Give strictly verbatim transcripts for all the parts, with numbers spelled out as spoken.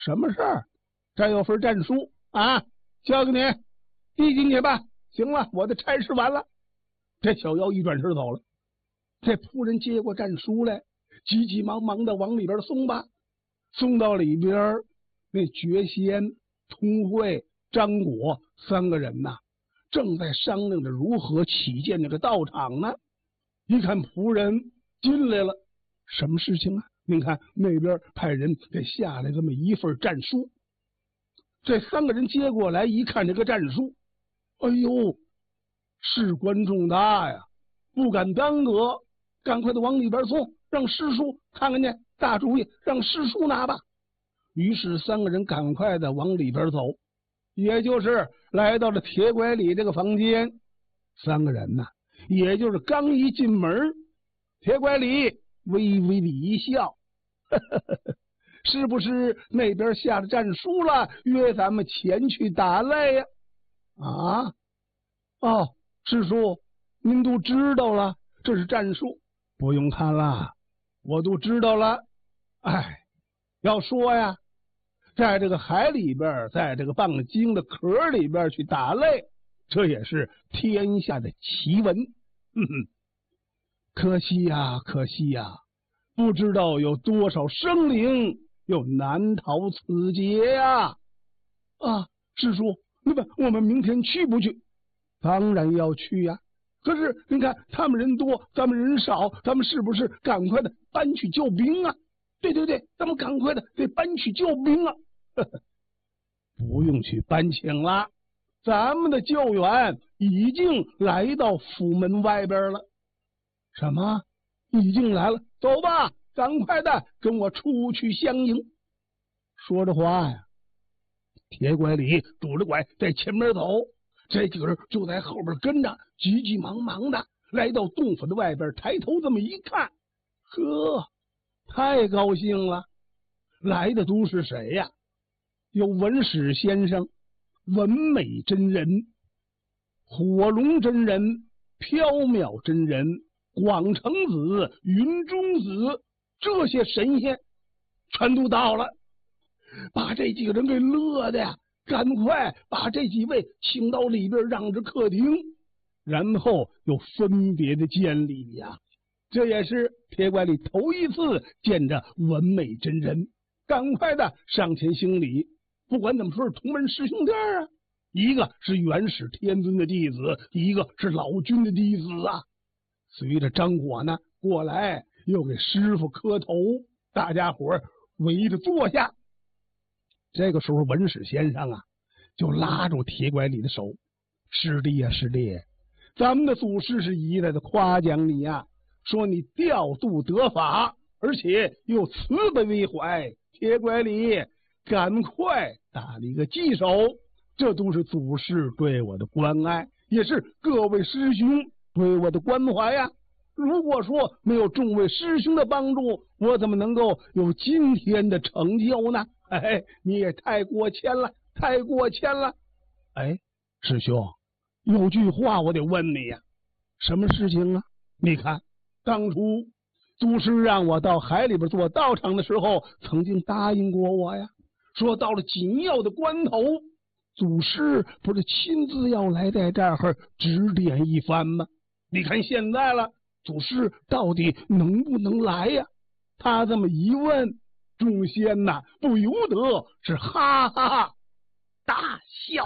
什么事儿？这有份战书啊，交给你，递进去吧。行了，我的差事完了。这小妖一转身走了。这仆人接过战书来，急急忙忙的往里边送吧。送到里边，那绝仙、通慧、张果三个人呐，正在商量着如何起建这个道场呢。一看仆人进来了，什么事情啊？您看那边派人给下来这么一份战书。这三个人接过来一看这个战书，哎呦，事关重大呀，不敢耽搁，赶快的往里边送，让师叔看看去。大主意，让师叔拿吧。于是三个人赶快的往里边走，也就是来到了铁拐李这个房间。三个人呐，也就是刚一进门，铁拐李微微的一笑，呵呵呵，是不是那边下了战书了，约咱们前去打擂呀？啊，哦，师叔，您都知道了，这是战书，不用看了，我都知道了。哎，要说呀，在这个海里边，在这个蚌精的壳里边去打擂，这也是天下的奇闻。嗯哼，可惜呀，可惜呀，不知道有多少生灵又难逃此劫呀！啊，师叔，那么我们明天去不去？当然要去呀。可是您看，他们人多，咱们人少，咱们是不是赶快的搬去救兵啊？对对对，咱们赶快的得搬去救兵啊！呵呵，不用去搬请了，咱们的救援已经来到府门外边了。什么？已经来了？走吧，赶快的跟我出去相迎。说着话呀，铁拐李拄着拐在前面走，这几个人就在后边跟着，急急忙忙的来到洞府的外边，抬头这么一看，呵，太高兴了！来的都是谁呀？有文史先生、文美真人、火龙真人、缥缈真人、广成子、云中子，这些神仙全都到了，把这几个人给乐的呀！赶快把这几位请到里边，让着客厅，然后又分别的见礼呀。这也是铁拐李头一次见着文美真人，赶快的上前行礼。不管怎么说，是同门师兄弟啊，一个是元始天尊的弟子，一个是老君的弟子啊。随着张果呢过来，又给师傅磕头，大家伙围着坐下。这个时候，文史先生啊，就拉住铁拐李的手：“师弟呀、啊，师弟，咱们的祖师是一再的夸奖你呀、啊，说你调度得法，而且又慈悲为怀。铁拐李，赶快打了一个记手，这都是祖师对我的关爱，也是各位师兄对我的关怀呀。如果说没有众位师兄的帮助，我怎么能够有今天的成就呢？哎，你也太过谦了，太过谦了。哎，师兄，有句话我得问你呀，什么事情啊？你看，当初祖师让我到海里边做道场的时候，曾经答应过我呀，说到了紧要的关头，祖师不是亲自要来在这儿指点一番吗？你看现在了，祖师到底能不能来呀？他这么一问，众仙呐不由得是哈哈哈大笑。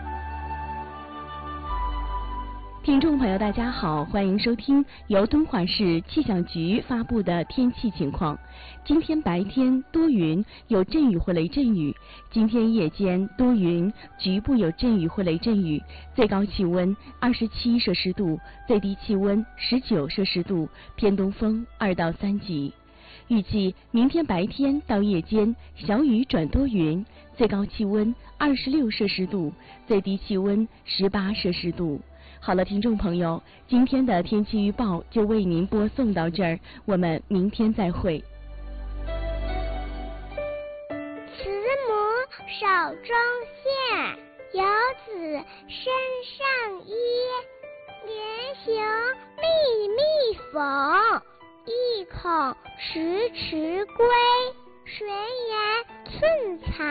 听众朋友大家好，欢迎收听由敦煌市气象局发布的天气情况。今天白天多云，有阵雨或雷阵雨；今天夜间多云，局部有阵雨或雷阵雨。最高气温二十七摄氏度，最低气温十九摄氏度，偏东风二到三级。预计明天白天到夜间小雨转多云，最高气温二十六摄氏度，最低气温十八摄氏度。好了，听众朋友，今天的天气预报就为您播送到这儿，我们明天再会。 慈母手中线，游子身上衣。连行密密缝，意恐迟迟归。谁言寸草。